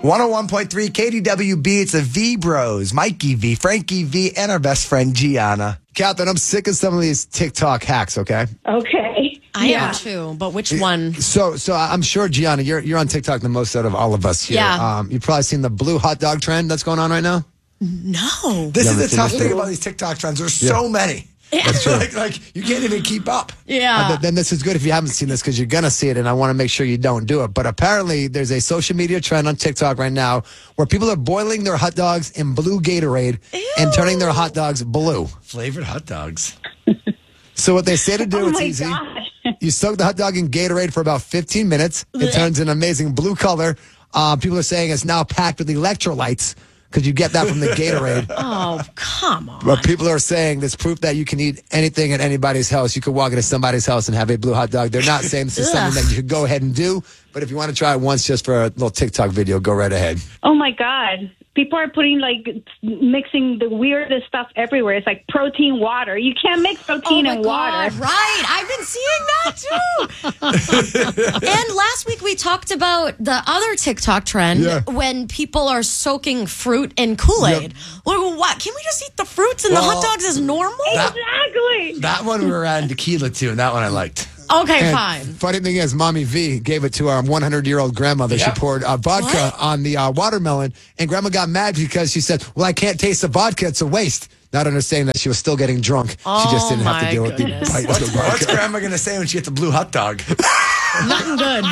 101.3 KDWB. It's the V Bros, Mikey V, Frankie V, and our best friend Gianna. Catherine, I'm sick of some of these TikTok hacks, okay? Okay. I am too, but which one? So I'm sure, Gianna, you're on TikTok the most out of all of us here. Yeah. You've probably seen the blue hot dog trend that's going on right now? No. This is Never the tough seen thing this? about these TikTok trends. There's so many. That's true. like you can't even keep up. Yeah. Then this is good if you haven't seen this because you're going to see it, and I want to make sure you don't do it. But apparently there's a social media trend on TikTok right now where people are boiling their hot dogs in blue Gatorade and turning their hot dogs blue. Flavored hot dogs. So what they say to do, Oh it's my easy. gosh. You soak the hot dog in Gatorade for about 15 minutes. It turns an amazing blue color. People are saying it's now packed with electrolytes because you get that from the Gatorade. Oh, come on. But people are saying there's proof that you can eat anything at anybody's house. You could walk into somebody's house and have a blue hot dog. They're not saying this is something that you could go ahead and do. But if you want to try it once just for a little TikTok video, go right ahead. Oh my God. People are putting mixing the weirdest stuff everywhere. It's like protein water. You can't mix protein and water. Right. I've been seeing that too. And last week we talked about the other TikTok trend when people are soaking fruit in Kool-Aid. Yep. Well, what? Can we just eat the fruits and the hot dogs as normal? Exactly. That one we were adding tequila to, and that one I liked. Okay, And fine. funny thing is, Mommy V gave it to our 100-year-old grandmother. Yep. She poured vodka on the watermelon, and Grandma got mad because she said, well, I can't taste the vodka. It's a waste. Not understanding that she was still getting drunk. She just didn't have to deal with the goodness. bite of the vodka. What's Grandma going to say when she gets the blue hot dog? Nothing good.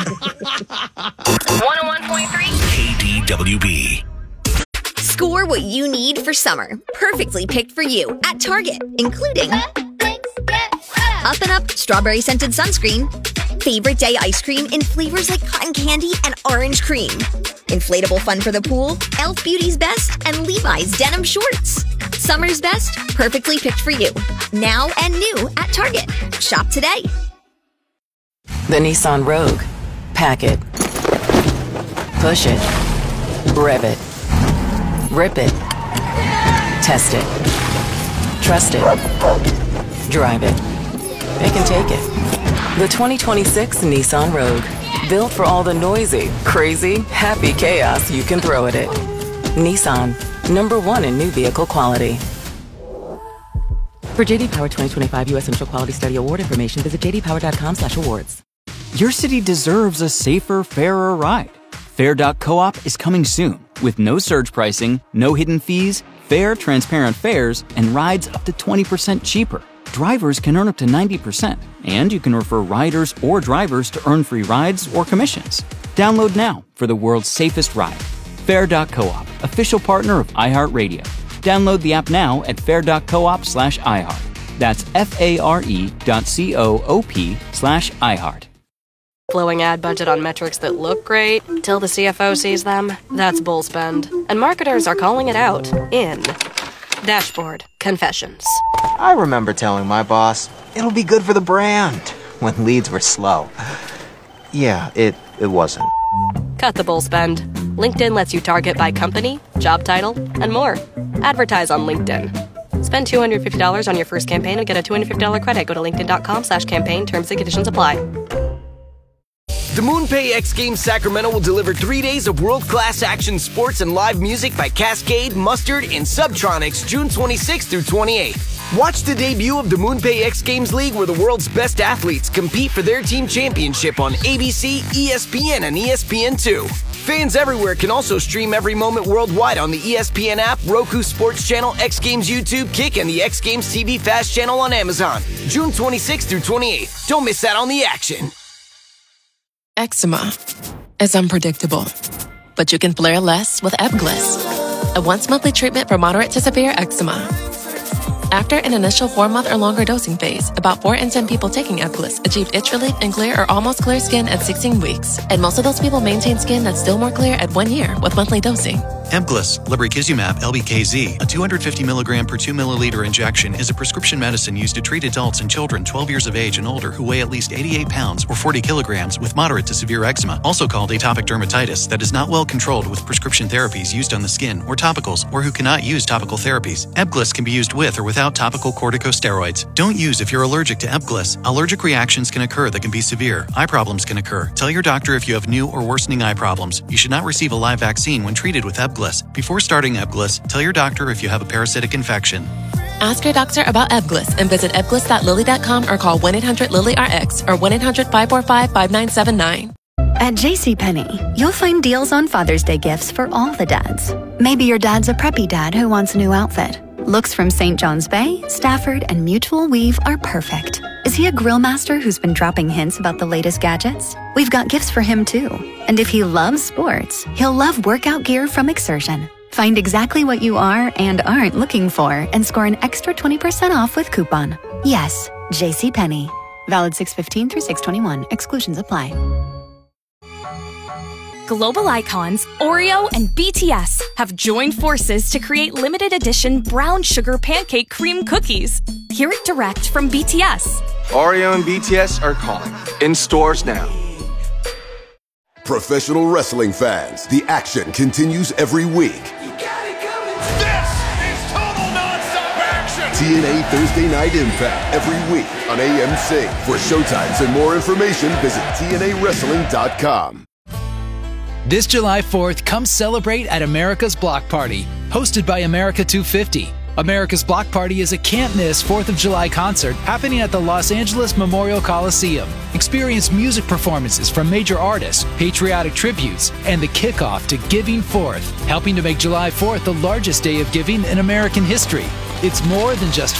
101.3 KDWB. Score what you need for summer. Perfectly picked for you at Target, including Up and Up strawberry scented sunscreen, favorite day ice cream in flavors like cotton candy and orange cream, inflatable fun for the pool, Elf Beauty's Best, and Levi's denim shorts. Summer's best, perfectly picked for you. Now and new at Target. Shop today. The Nissan Rogue. Pack it. Push it. Rev it. Rip it. Test it. Trust it. Drive it. They can take it. The 2026 Nissan Rogue. Built for all the noisy, crazy, happy chaos you can throw at it. Nissan. #1 in new vehicle quality. For JD Power 2025 U.S. Central Quality Study Award information, visit jdpower.com/awards. Your city deserves a safer, fairer ride. Fair.coop is coming soon with no surge pricing, no hidden fees, fair, transparent fares, and rides up to 20% cheaper. Drivers can earn up to 90%, and you can refer riders or drivers to earn free rides or commissions. Download now for the world's safest ride. Fair.coop, official partner of iHeartRadio. Download the app now at fair.coop/iHeart. That's FARE.coop/iHeart. Blowing ad budget on metrics that look great till the CFO sees them. That's bull spend. And marketers are calling it out in Dashboard Confessions. I remember telling my boss, it'll be good for the brand, when leads were slow. Yeah, it wasn't. Cut the bull spend. LinkedIn lets you target by company, job title, and more. Advertise on LinkedIn. Spend $250 on your first campaign and get a $250 credit. Go to linkedin.com/campaign. Terms and conditions apply. The MoonPay X Games Sacramento will deliver 3 days of world-class action sports and live music by Cascade, Mustard, and Subtronics June 26th through 28th. Watch the debut of the MoonPay X Games League where the world's best athletes compete for their team championship on ABC, ESPN, and ESPN2. Fans everywhere can also stream every moment worldwide on the ESPN app, Roku Sports Channel, X Games YouTube, Kick, and the X Games TV Fast channel on Amazon. June 26th through 28th. Don't miss out on the action. Eczema is unpredictable, but you can flare less with Ebglyss, a once-monthly treatment for moderate to severe eczema. After an initial 4-month or longer dosing phase, about 4 in 10 people taking Ebglyss achieved itch relief and clear or almost clear skin at 16 weeks, and most of those people maintain skin that's still more clear at 1 year with monthly dosing. Ebglyss, lebrikizumab LBKZ, a 250 milligram per 2 milliliter injection, is a prescription medicine used to treat adults and children 12 years of age and older who weigh at least 88 pounds or 40 kilograms with moderate to severe eczema, also called atopic dermatitis, that is not well controlled with prescription therapies used on the skin or topicals, or who cannot use topical therapies. Ebglyss can be used with or without topical corticosteroids. Don't use if you're allergic to Ebglyss. Allergic reactions can occur that can be severe. Eye problems can occur. Tell your doctor if you have new or worsening eye problems. You should not receive a live vaccine when treated with Ebglyss. Before starting Ebglyss, tell your doctor if you have a parasitic infection. Ask your doctor about Ebglyss and visit ebglyss.lilly.com or call 1-800-LILY-RX or 1-800-545-5979. At JCPenney, you'll find deals on Father's Day gifts for all the dads. Maybe your dad's a preppy dad who wants a new outfit. Looks from St. John's Bay, Stafford, and Mutual Weave are perfect. Is he a grill master who's been dropping hints about the latest gadgets? We've got gifts for him too. And if he loves sports, he'll love workout gear from Exertion. Find exactly what you are and aren't looking for and score an extra 20% off with coupon. Yes, JCPenney. Valid 6/15 through 6/21. Exclusions apply. Global icons Oreo and BTS have joined forces to create limited edition brown sugar pancake cream cookies. Hear it direct from BTS. Oreo and BTS are calling. In stores now. Professional wrestling fans, the action continues every week. This is total non-stop action! TNA Thursday Night Impact every week on AMC. For showtimes and more information, visit TNAWrestling.com. This July 4th, come celebrate at America's Block Party, hosted by America 250. America's Block Party is a can't-miss 4th of July concert happening at the Los Angeles Memorial Coliseum. Experience music performances from major artists, patriotic tributes, and the kickoff to Giving Forth, helping to make July 4th the largest day of giving in American history. It's more than just